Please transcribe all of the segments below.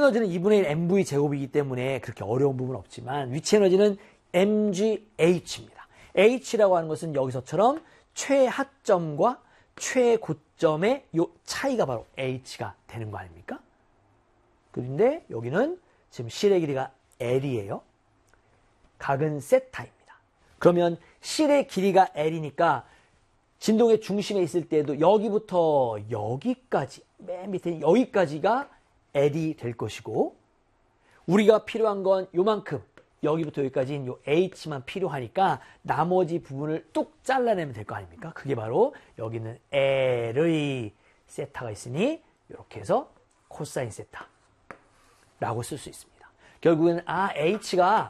에너지는 2분의 1 mv 제곱이기 때문에 그렇게 어려운 부분은 없지만 위치 에너지는 mgh입니다. h라고 하는 것은 여기서처럼 최하점과 최고점의 요 차이가 바로 h가 되는 거 아닙니까? 그런데 여기는 지금 실의 길이가 l이에요. 각은 세타입니다. 그러면 실의 길이가 l이니까 진동의 중심에 있을 때도 여기부터 여기까지, 맨 밑에 여기까지가 l이 될 것이고, 우리가 필요한 건 요만큼, 여기부터 여기까지인 요 h만 필요하니까 나머지 부분을 뚝 잘라내면 될 거 아닙니까? 그게 바로 여기는 l의 세타가 있으니 이렇게 해서 코사인 세타라고 쓸 수 있습니다. 결국은 h가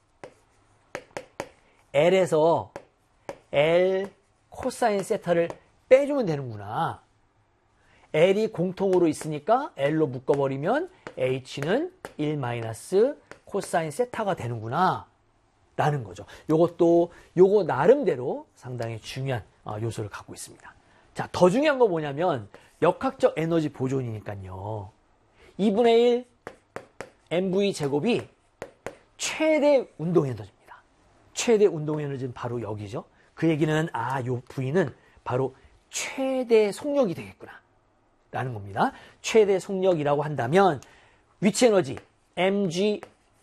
l에서 l 코사인 세타를 빼주면 되는구나. l이 공통으로 있으니까 l로 묶어버리면 h는 1 코사인 세타가 되는구나 라는 거죠. 요것도 요거 나름대로 상당히 중요한 요소를 갖고 있습니다. 자, 더 중요한 건 뭐냐면 역학적 에너지 보존이니까요. 2분의 1 mv 제곱이 최대 운동 에너지입니다. 최대 운동 에너지는 바로 여기죠. 그 얘기는 요 V는 바로 최대 속력이 되겠구나 라는 겁니다. 최대 속력이라고 한다면 위치 에너지 mgh가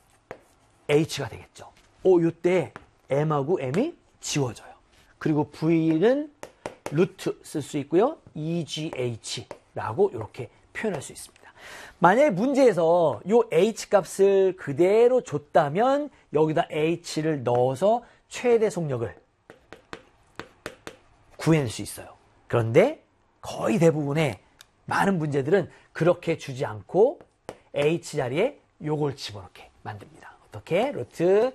되겠죠. 요때 m하고 m이 지워져요. 그리고 V는 루트 쓸 수 있고요. EGH라고 이렇게 표현할 수 있습니다. 만약에 문제에서 요 H 값을 그대로 줬다면 여기다 H를 넣어서 최대 속력을 구해낼 수 있어요. 그런데 거의 대부분의 많은 문제들은 그렇게 주지 않고 H 자리에 요걸 집어넣게 만듭니다. 어떻게? 루트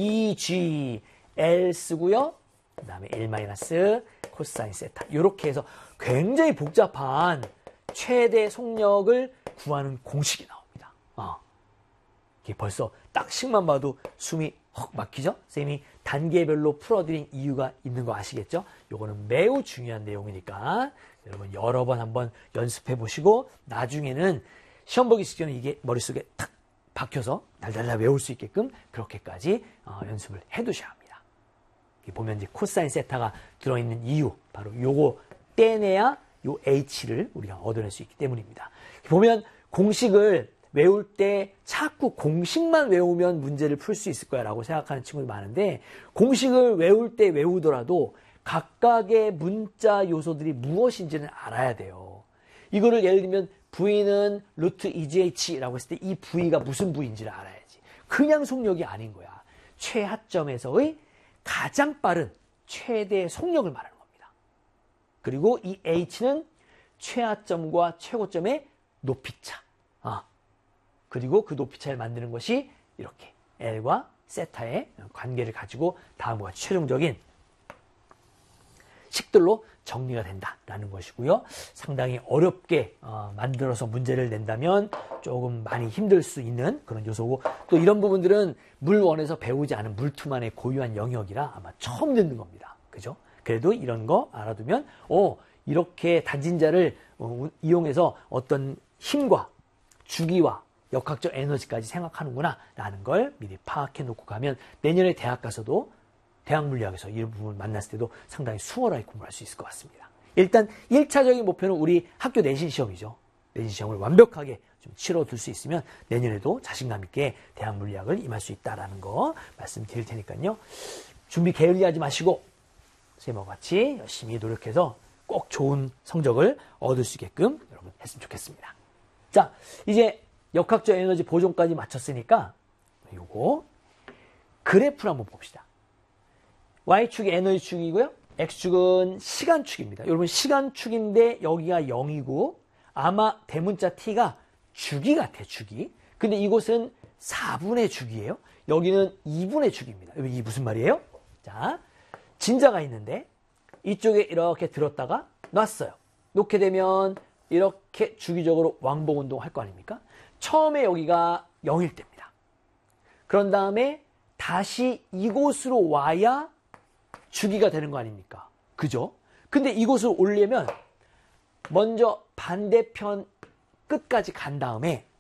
EGL 쓰고요. 그 다음에 1 코사인 세타. 이렇게 해서 굉장히 복잡한 최대 속력을 구하는 공식이 나옵니다. 이게 벌써 딱식만 봐도 숨이 헉 막히죠? 쌤이 단계별로 풀어드린 이유가 있는 거 아시겠죠? 요거는 매우 중요한 내용이니까 여러분 여러 번 한번 연습해 보시고 나중에는 시험 보기 직전에 이게 머릿속에 탁 박혀서 달달달 외울 수 있게끔 그렇게까지 연습을 해 두셔야 합니다. 보면 이제 코사인 세타가 들어있는 이유 바로 요거 떼내야 요 H를 우리가 얻어낼 수 있기 때문입니다. 보면 공식을 외울 때 자꾸 공식만 외우면 문제를 풀 수 있을 거야 라고 생각하는 친구들이 많은데 공식을 외울 때 외우더라도 각각의 문자 요소들이 무엇인지는 알아야 돼요. 이거를 예를 들면 V는 루트 EGH라고 했을 때 이 V가 무슨 V인지를 알아야지. 그냥 속력이 아닌 거야. 최하점에서의 가장 빠른 최대 속력을 말하는 겁니다. 그리고 이 H는 최하점과 최고점의 높이차. 그리고 그 높이차를 만드는 것이 이렇게 L과 세타의 관계를 가지고 다음과 같이 최종적인 식들로 정리가 된다라는 것이고요. 상당히 어렵게 만들어서 문제를 낸다면 조금 많이 힘들 수 있는 그런 요소고 또 이런 부분들은 물원에서 배우지 않은 물투만의 고유한 영역이라 아마 처음 듣는 겁니다. 그죠? 그래도 이런 거 알아두면 이렇게 단진자를 이용해서 어떤 힘과 주기와 역학적 에너지까지 생각하는구나 라는 걸 미리 파악해 놓고 가면 내년에 대학 가서도 대학 물리학에서 이 부분을 만났을 때도 상당히 수월하게 공부할 수 있을 것 같습니다. 일단 1차적인 목표는 우리 학교 내신 시험이죠. 내신 시험을 완벽하게 좀 치러둘 수 있으면 내년에도 자신감 있게 대학 물리학을 임할 수 있다는 거 말씀드릴 테니까요. 준비 게을리하지 마시고 쌤과 같이 열심히 노력해서 꼭 좋은 성적을 얻을 수 있게끔 여러분 했으면 좋겠습니다. 자, 이제 역학적 에너지 보존까지 마쳤으니까 요거 그래프를 한번 봅시다. Y축이 에너지축이고요. X축은 시간축입니다. 여러분 시간축인데 여기가 0이고 아마 대문자 T가 주기 같아, 주기. 근데 이곳은 4분의 주기예요. 여기는 2분의 주기입니다. 이게 무슨 말이에요? 자, 진자가 있는데 이쪽에 이렇게 들었다가 놨어요. 놓게 되면 이렇게 주기적으로 왕복 운동 할 거 아닙니까? 처음에 여기가 0일 때입니다. 그런 다음에 다시 이곳으로 와야 주기가 되는 거 아닙니까? 그죠? 근데 이곳을 올리려면 먼저 반대편 끝까지 간 다음에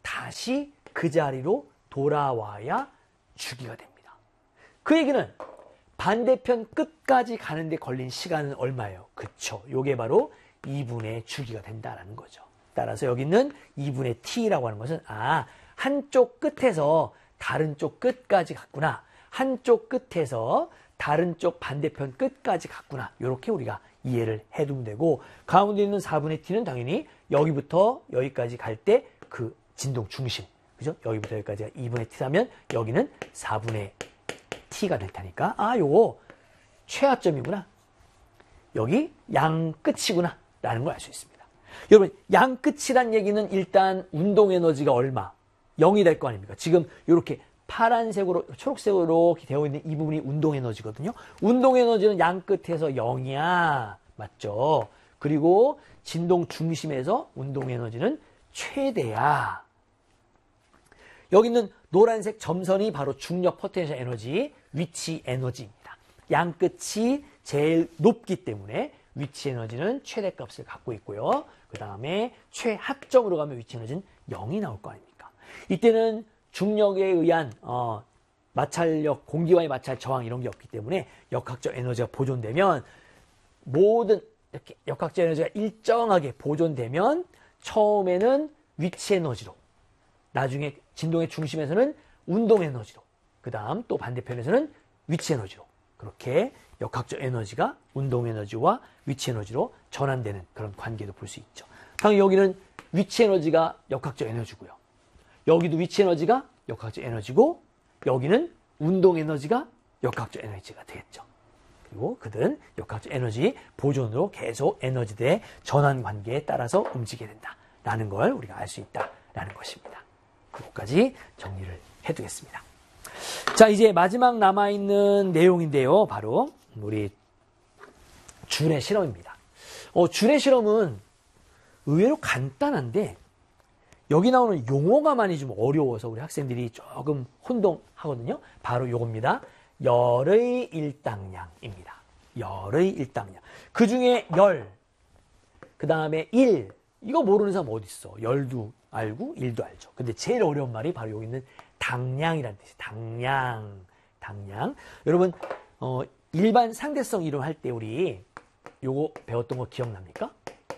다시 그 자리로 돌아와야 주기가 됩니다. 그 얘기는 반대편 끝까지 가는데 걸린 시간은 얼마예요? 그쵸. 요게 바로 2분의 주기가 된다라는 거죠. 따라서 여기 있는 2분의 t라고 하는 것은 한쪽 끝에서 다른 쪽 끝까지 갔구나. 한쪽 끝에서 다른 쪽 반대편 끝까지 갔구나. 이렇게 우리가 이해를 해두면 되고, 가운데 있는 4분의 t는 당연히 여기부터 여기까지 갈 때 그 진동 중심. 그죠? 여기부터 여기까지가 2분의 t라면 여기는 4분의 t가 될 테니까, 요거 최하점이구나. 여기 양 끝이구나. 라는 걸 알 수 있습니다. 여러분, 양 끝이란 얘기는 일단 운동 에너지가 얼마? 0이 될 거 아닙니까? 지금 이렇게 파란색으로, 초록색으로 이렇게 되어 있는 이 부분이 운동 에너지거든요. 운동 에너지는 양 끝에서 0이야. 맞죠? 그리고 진동 중심에서 운동 에너지는 최대야. 여기 있는 노란색 점선이 바로 중력 포텐셜 에너지, 위치 에너지입니다. 양 끝이 제일 높기 때문에 위치 에너지는 최대값을 갖고 있고요. 그 다음에 최하점으로 가면 위치 에너지는 0이 나올 거 아닙니까? 이때는 중력에 의한 마찰력, 공기와의 마찰 저항 이런 게 없기 때문에 역학적 에너지가 보존되면, 모든 이렇게 역학적 에너지가 일정하게 보존되면 처음에는 위치 에너지로, 나중에 진동의 중심에서는 운동 에너지로, 그 다음 또 반대편에서는 위치 에너지로, 그렇게 역학적 에너지가 운동 에너지와 위치 에너지로 전환되는 그런 관계도 볼 수 있죠. 당연히 여기는 위치 에너지가 역학적 에너지고요. 여기도 위치 에너지가 역학적 에너지고, 여기는 운동 에너지가 역학적 에너지가 되겠죠. 그리고 그들은 역학적 에너지 보존으로 계속 에너지들의 전환 관계에 따라서 움직이게 된다라는 걸 우리가 알 수 있다라는 것입니다. 그것까지 정리를 해두겠습니다. 자, 이제 마지막 남아있는 내용인데요. 바로 우리 줄의 실험입니다. 줄의 실험은 의외로 간단한데 여기 나오는 용어가 많이 좀 어려워서 우리 학생들이 조금 혼동하거든요. 바로 요겁니다. 열의 일당량입니다. 열의 일당량. 그 중에 열, 그 다음에 일, 이거 모르는 사람 어디 있어? 열도 알고 일도 알죠. 근데 제일 어려운 말이 바로 여기 있는 당량이라는 뜻이에요. 당량. 여러분, 일반 상대성 이론 할 때 우리 요거 배웠던 거 기억납니까?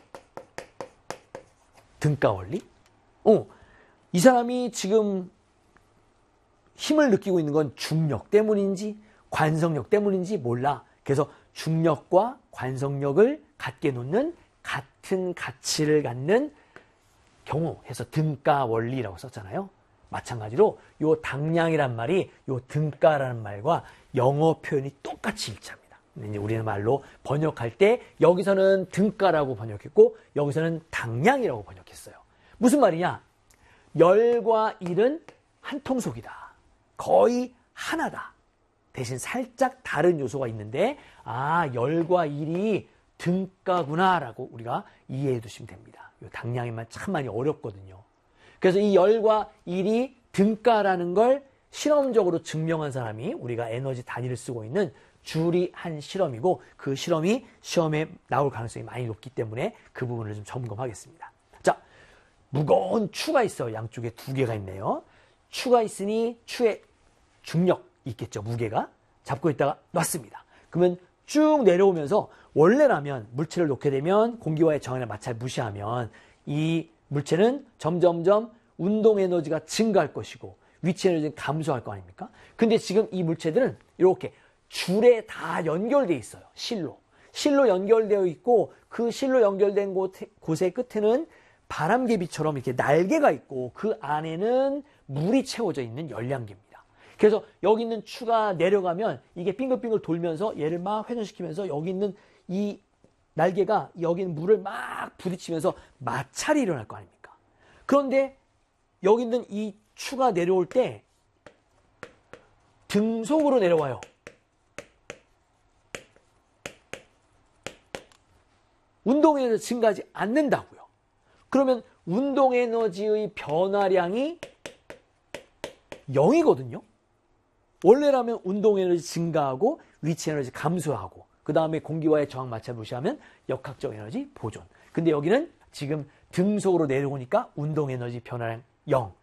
등가 원리? 이 사람이 지금 힘을 느끼고 있는 건 중력 때문인지 관성력 때문인지 몰라. 그래서 중력과 관성력을 갖게 놓는 같은 가치를 갖는 경우 해서 등가 원리라고 썼잖아요. 마찬가지로 요 당량이란 말이 요 등가라는 말과 영어 표현이 똑같이 일치합니다. 근데 이제 우리는 말로 번역할 때 여기서는 등가라고 번역했고 여기서는 당량이라고 번역했어요. 무슨 말이냐? 열과 일은 한 통속이다. 거의 하나다. 대신 살짝 다른 요소가 있는데 열과 일이 등가구나라고 우리가 이해해 두시면 됩니다. 이 당량이만 참 많이 어렵거든요. 그래서 이 열과 일이 등가라는 걸 실험적으로 증명한 사람이 우리가 에너지 단위를 쓰고 있는 줄이 한 실험이고, 그 실험이 시험에 나올 가능성이 많이 높기 때문에 그 부분을 좀 점검하겠습니다. 자, 무거운 추가 있어요. 양쪽에 두 개가 있네요. 추가 있으니 추의 중력 있겠죠. 무게가. 잡고 있다가 놨습니다. 그러면 쭉 내려오면서 원래라면 물체를 놓게 되면 공기와의 저항이나 마찰 무시하면 이 물체는 점점점 운동 에너지가 증가할 것이고 위치 에너지는 감소할 거 아닙니까? 근데 지금 이 물체들은 이렇게 줄에 다 연결되어 있어요. 실로 연결되어 있고, 그 실로 연결된 곳의 끝에는 바람개비처럼 이렇게 날개가 있고 그 안에는 물이 채워져 있는 열량계입니다. 그래서 여기 있는 추가 내려가면 이게 빙글빙글 돌면서 얘를 막 회전시키면서 여기 있는 이 날개가 여기 있는 물을 막 부딪히면서 마찰이 일어날 거 아닙니까? 그런데 여기 있는 이 추가 내려올 때 등속으로 내려와요. 운동에너지 증가하지 않는다고요. 그러면 운동에너지의 변화량이 0이거든요. 원래라면 운동에너지 증가하고 위치에너지 감소하고 그 다음에 공기와의 저항 마찰 무시하면 역학적 에너지 보존. 근데 여기는 지금 등속으로 내려오니까 운동에너지 변화량 0.